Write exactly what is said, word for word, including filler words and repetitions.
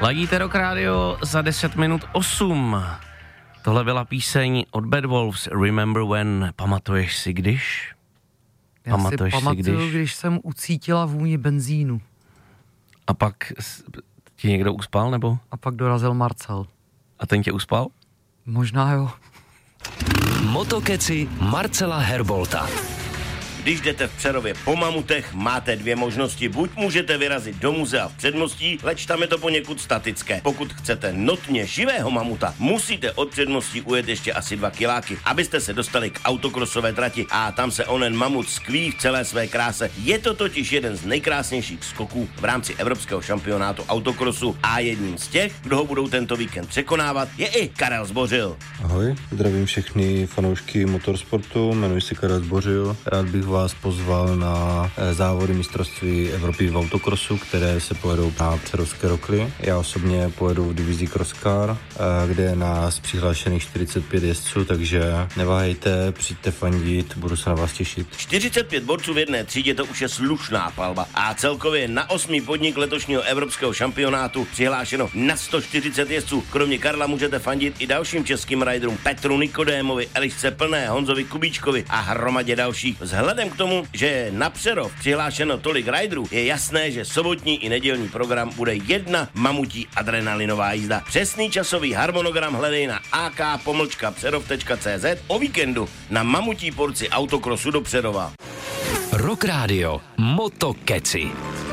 Ladíte Rock Radio za deset minut osm. Tohle byla píseň od Bad Wolves, Remember When. Pamatuješ si když? Já Pamatuješ si pamatuju, si když? když jsem ucítila vůni benzínu. A pak ti někdo uspal, nebo? A pak dorazil Marcel. A ten tě uspal? Možná jo. Motokeci Marcela Herbolta. Když jdete v Přerově po mamutech, máte dvě možnosti. Buď můžete vyrazit do muzea v Předmostí, leč tam je to poněkud statické. Pokud chcete notně živého mamuta, musíte od Předmostí ujet ještě asi dva kiláky, abyste se dostali k autokrosové trati a tam se onen mamut skví v celé své kráse. Je to totiž jeden z nejkrásnějších skoků v rámci Evropského šampionátu autokrosu a jedním z těch, kdo ho budou tento víkend překonávat, je i Karel Zbořil. Ahoj, zdravím všechny fanoušky motorsportu, jmenuji se Karel Zbořil, rád bych vás pozval na závody mistrovství Evropy v autokrosu, které se pojedou na Přerovské Rokly. Já osobně pojedu v divizi Crosscar, kde je nás přihlášených čtyřicet pět jezdců, takže neváhejte, přijďte fandit, budu se na vás těšit. čtyřicet pět borců v jedné třídě, to už je slušná palba a celkově na osmý podnik letošního Evropského šampionátu přihlášeno na sto čtyřicet jezdců. Kromě Karla můžete fandit i dalším českým riderům Petru Nikodémovi, Elišce Plné, Honzovi Kubíčkovi a hromadě dalších. Vzhledem k tomu, že je na Přerov přihlášeno tolik riderů, je jasné, že sobotní i nedělní program bude jedna mamutí adrenalinová jízda. Přesný časový harmonogram hledej na ak pomlčka přerov tečka cé zet, o víkendu na mamutí porci autokrosu do Přerova. Rock Radio Motokeci.